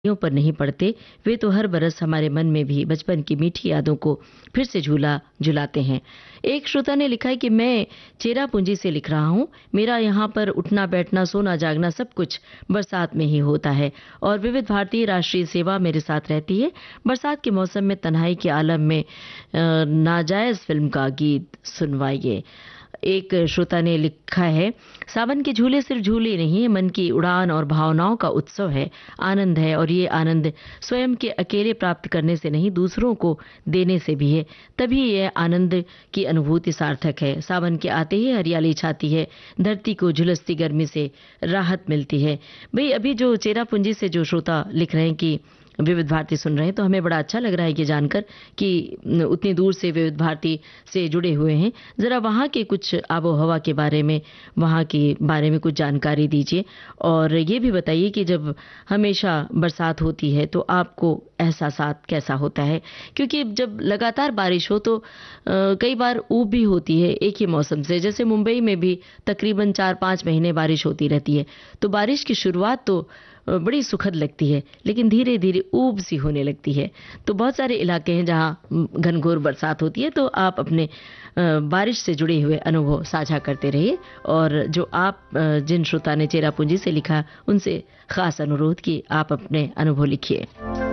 पर नहीं पड़ते, वे तो हर बरस हमारे मन में भी बचपन की मीठी यादों को फिर से झूला झुलाते हैं। एक श्रोता ने लिखा है कि मैं चेरापूंजी से लिख रहा हूँ। मेरा यहाँ पर उठना बैठना सोना जागना सब कुछ बरसात में ही होता है और विविध भारतीय राष्ट्रीय सेवा मेरे साथ रहती है। बरसात के मौसम में तन्हाई के आलम में नाजायज फिल्म का गीत सुनवाइए। एक श्रोता ने लिखा है, सावन के झूले सिर्फ झूले नहीं, मन की उड़ान और भावनाओं का उत्सव है, आनंद है और ये आनंद स्वयं के अकेले प्राप्त करने से नहीं, दूसरों को देने से भी है। तभी यह आनंद की अनुभूति सार्थक है। सावन के आते ही हरियाली छाती है, धरती को झुलसती गर्मी से राहत मिलती है। भाई अभी जो चेरापूंजी से जो श्रोता लिख रहे हैं कि विविध भारती सुन रहे हैं, तो हमें बड़ा अच्छा लग रहा है ये जानकर कि उतनी दूर से विविध भारती से जुड़े हुए हैं। ज़रा वहाँ के कुछ आबो हवा के बारे में, वहाँ के बारे में कुछ जानकारी दीजिए और ये भी बताइए कि जब हमेशा बरसात होती है तो आपको एहसासात कैसा होता है, क्योंकि जब लगातार बारिश हो तो कई बार ऊब भी होती है एक ही मौसम से। जैसे मुंबई में भी तकरीबन 4-5 महीने बारिश होती रहती है, तो बारिश की शुरुआत तो बड़ी सुखद लगती है, लेकिन धीरे धीरे ऊब सी होने लगती है। तो बहुत सारे इलाके हैं जहां घनघोर बरसात होती है, तो आप अपने बारिश से जुड़े हुए अनुभव साझा करते रहिए और जो आप जिन श्रोता ने चेरापूंजी से लिखा उनसे खास अनुरोध कि आप अपने अनुभव लिखिए।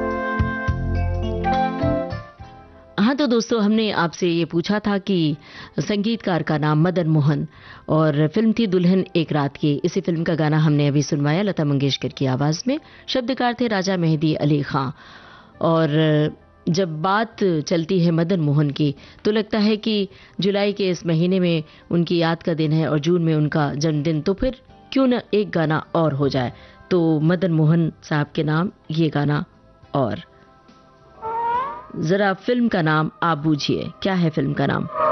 हाँ तो दोस्तों, हमने आपसे ये पूछा था कि संगीतकार का नाम मदन मोहन और फिल्म थी दुल्हन एक रात की। इसी फिल्म का गाना हमने अभी सुनवाया लता मंगेशकर की आवाज में। शब्दकार थे राजा मेहदी अली खां। और जब बात चलती है मदन मोहन की तो लगता है कि जुलाई के इस महीने में उनकी याद का दिन है और जून में उनका जन्मदिन, तो फिर क्यों न एक गाना और हो जाए। तो मदन मोहन साहब के नाम ये गाना, और जरा फिल्म का नाम आप बूझिए, क्या है फिल्म का नाम।